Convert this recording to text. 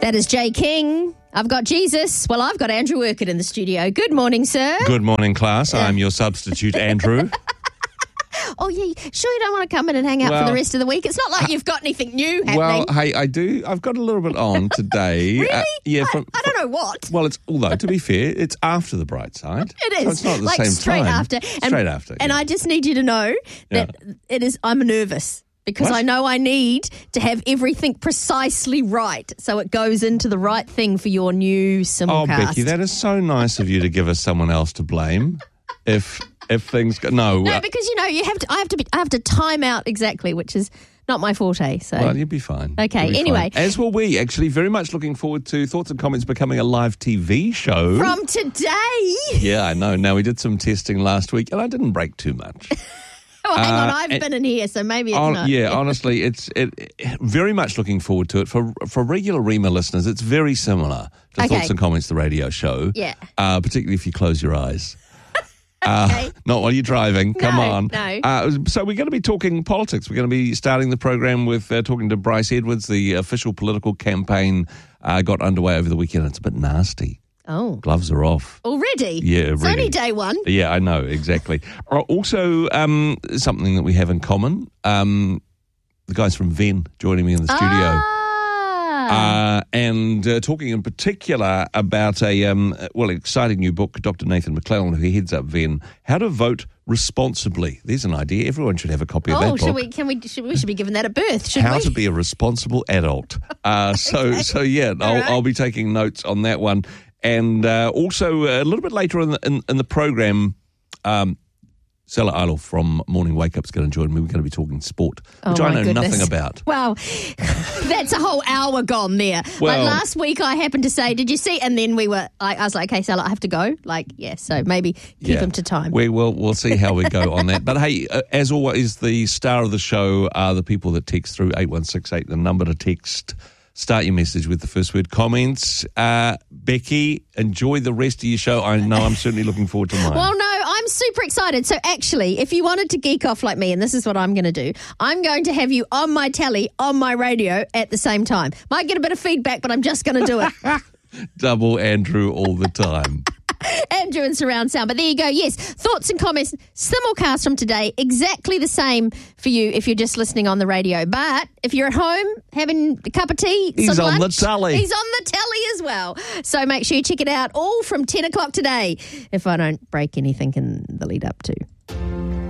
That is Jay King. I've got Jesus. Well, I've got Andrew Urquhart in the studio. Good morning, sir. Good morning, class. I'm your substitute, Andrew. Oh, yeah. Sure you don't want to come in and hang out for the rest of the week? It's not like you've got anything new happening. Well, hey, I do. I've got a little bit on today. Really? Yeah. I don't know what. Well, although, to be fair, it's after the bright side. It is. So it's not at the like same straight time. after. Straight after. And I just need you to know that it is. I'm nervous. Because What? I know I need to have everything precisely right so it goes into the right thing for your new simulcast. Oh, Becky, that is so nice of you to give us someone else to blame if things go... No, because, I have to time out exactly, which is not my forte. So. Well, you'll be fine. Okay, You'll be anyway. fine. As will we, actually. Very much looking forward to Thoughts and Comments becoming a live TV show. From today. Yeah, I know. Now, we did some testing last week, and I didn't break too much. Oh, hang on, I've been in here, so maybe it's not. Yeah, honestly, it's very much looking forward to it. For regular Rima listeners, it's very similar to Thoughts and Comments, the radio show. Yeah. Particularly if you close your eyes. Okay. Not while you're driving. Come on. No. So we're going to be talking politics. We're going to be starting the program with talking to Bryce Edwards. The official political campaign got underway over the weekend. It's a bit nasty. Oh. Gloves are off. Already? Yeah, It's already. only day one. Yeah, I know, exactly. Also, something that we have in common, the guys from Venn joining me in the studio. And talking in particular about an exciting new book, Dr. Nathan McClellan, who heads up Venn, How to Vote Responsibly. There's an idea. Everyone should have a copy of that book. We should be given that at birth, shouldn't How we? to be a responsible adult. So yeah, I'll be taking notes on that one. And also a little bit later in the program, Stella Idle from Morning Wake Up is going to join me. We're going to be talking sport, which I know nothing about. Well, that's a whole hour gone there. Well, like last week I happened to say, did you see? And then I was like, okay, Stella, I have to go. So maybe keep him to time. We'll see how we go on that. But hey, as always, the star of the show are the people that text through 8168, the number to text. Start your message with the first word, comments. Becky, enjoy the rest of your show. I know I'm certainly looking forward to mine. Well, no, I'm super excited. So actually, if you wanted to geek off like me, and this is what I'm going to do, I'm going to have you on my telly, on my radio at the same time. Might get a bit of feedback, but I'm just going to do it. Double Andrew all the time. Andrew and surround sound. But there you go. Yes, thoughts and comments, simulcast from today, exactly the same for you if you're just listening on the radio. But if you're at home having a cup of tea, he's on lunch, the telly. He's on the telly as well. So make sure you check it out all from 10 o'clock today if I don't break anything in the lead up to.